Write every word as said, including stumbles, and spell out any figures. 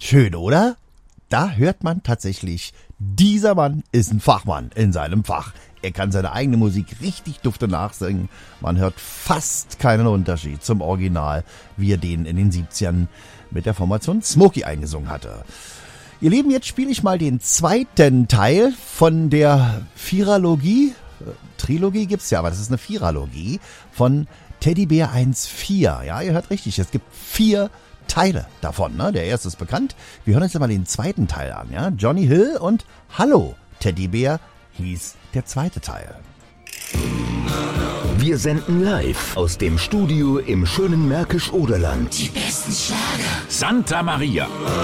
Schön, oder? Da hört man tatsächlich, dieser Mann ist ein Fachmann in seinem Fach. Er kann seine eigene Musik richtig dufte nachsingen. Man hört fast keinen Unterschied zum Original, wie er den in den siebzigern mit der Formation Smokey eingesungen hatte. Ihr Lieben, jetzt spiele ich mal den zweiten Teil von der Vieralogie. Trilogie gibt's ja, aber das ist eine Vieralogie von Teddybär eins vier. Ja, ihr hört richtig, es gibt vier Teile davon. Ne? Der erste ist bekannt. Wir hören uns jetzt mal den zweiten Teil an. Ja? Johnny Hill und Hallo Teddybär hieß der zweite Teil. Wir senden live aus dem Studio im schönen Märkisch-Oderland. Die besten Schlager. Santa Maria.